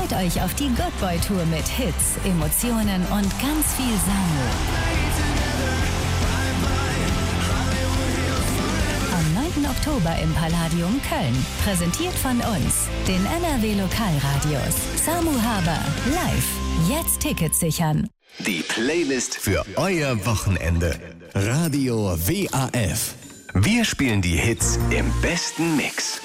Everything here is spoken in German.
Freut euch auf die Godboy Tour mit Hits, Emotionen und ganz viel Samu. Am 9. Oktober im Palladium Köln. Präsentiert von uns, den NRW Lokalradios. Samu Haber, live. Jetzt Tickets sichern. Die Playlist für euer Wochenende. Radio WAF. Wir spielen die Hits im besten Mix.